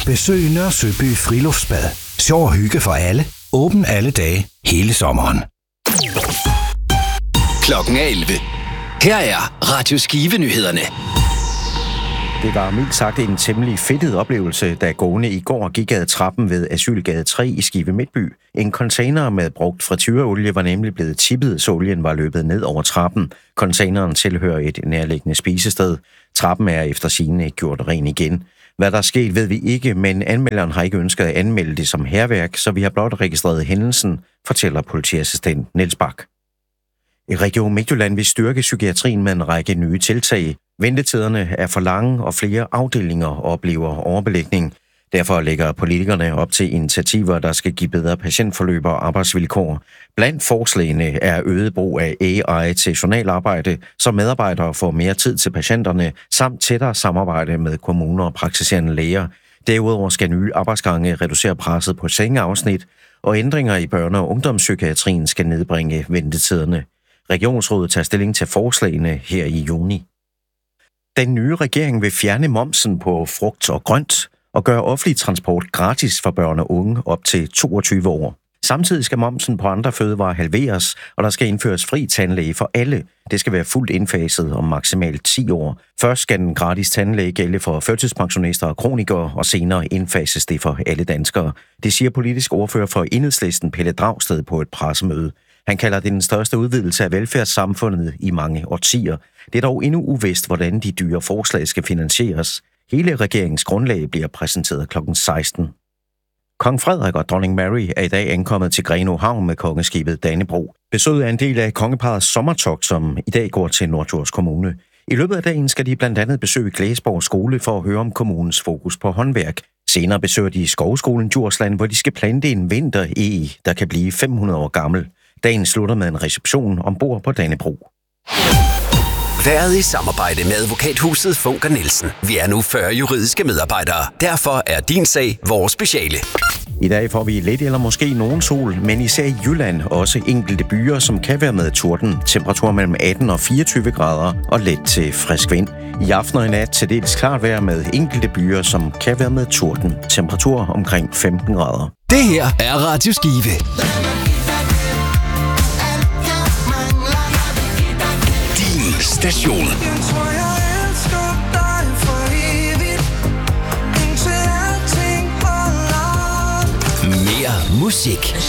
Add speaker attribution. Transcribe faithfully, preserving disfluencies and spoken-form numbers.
Speaker 1: Besøg Nørre Søby Friluftsbad. Sjov og hygge for alle. Åben alle dage, hele sommeren.
Speaker 2: Klokken er elleve. Her er Radio Skive-nyhederne.
Speaker 3: Det var mildt sagt en temmelig fedtet oplevelse, da gående i går gik ad trappen ved Asylgade tre i Skive Midtby. En container med brugt frityreolie var nemlig blevet tippet, så olien var løbet ned over trappen. Containeren tilhører et nærliggende spisested. Trappen er efter sigende gjort ren igen. Hvad der er sket, ved vi ikke, men anmelderen har ikke ønsket at anmelde det som hærværk, så vi har blot registreret hændelsen, fortæller politiassistent Niels Bak. I Region Midtjylland vil styrke psykiatrien med en række nye tiltag. Ventetiderne er for lange, og flere afdelinger oplever overbelægning. Derfor lægger politikerne op til initiativer, der skal give bedre patientforløb og arbejdsvilkår. Blandt forslagene er øget brug af A I til journalarbejde, så medarbejdere får mere tid til patienterne, samt tættere samarbejde med kommuner og praktiserende læger. Derudover skal nye arbejdsgange reducere presset på sengeafsnit, og ændringer i børne- og ungdomspsykiatrien skal nedbringe ventetiderne. Regionsrådet tager stilling til forslagene her i juni. Den nye regering vil fjerne momsen på frugt og grønt og gøre offentlig transport gratis for børn og unge op til toogtyve år. Samtidig skal momsen på andre fødevarer halveres, og der skal indføres fri tandlæge for alle. Det skal være fuldt indfaset om maksimalt ti år. Først skal den gratis tandlæge gælde for førtidspensionister og kronikere, og senere indfases det for alle danskere. Det siger politisk ordfører for Enhedslisten Pelle Dragsted på et pressemøde. Han kalder det den største udvidelse af velfærdssamfundet i mange årtier. Det er dog endnu uvist, hvordan de dyre forslag skal finansieres. Hele regeringens grundlag bliver præsenteret klokken seksten. Kong Frederik og dronning Mary er i dag ankommet til Grenaa Havn med kongeskibet Dannebrog. Besøget er en del af kongeparets sommertogt, som i dag går til Norddjurs Kommune. I løbet af dagen skal de blandt andet besøge Glæsborg Skole for at høre om kommunens fokus på håndværk. Senere besøger de Skovskolen Djursland, hvor de skal plante en vinter-eg, der kan blive fem hundrede år gammel. Dagen slutter med en reception ombord på Dannebrog.
Speaker 2: Været i samarbejde med advokathuset Funker Nielsen. Vi er nu fyrre juridiske medarbejdere. Derfor er din sag vores speciale.
Speaker 3: I dag får vi lidt eller måske nogen sol, men især i Jylland også enkelte byer, som kan være med torden. Temperatur mellem atten og fireogtyve grader og let til frisk vind. I aften og i nat til dels klart vejr med enkelte byer, som kan være med torden. Temperatur omkring femten grader.
Speaker 2: Det her er Radio Skive. Station. Mere musik.